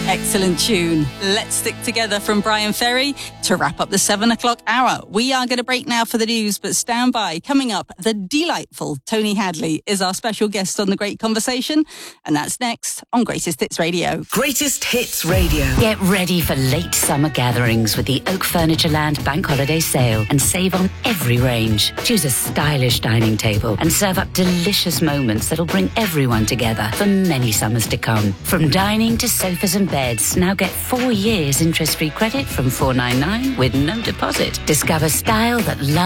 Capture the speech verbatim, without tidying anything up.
Excellent tune. Let's Stick Together from Brian Ferry to wrap up the seven o'clock hour. We are going to break now for the news, but stand by. Coming up, the delightful Tony Hadley is our special guest on The Great Conversation, and that's next on Greatest Hits Radio. Greatest Hits Radio. Get ready for late summer gatherings with the Oak Furniture Land Bank Holiday Sale and save on every range. Choose a stylish dining table and serve up delicious moments that'll bring everyone together for many summers to come. From dining to sofas and beds, now get four years interest-free credit from four ninety-nine with no deposit. Discover style that lasts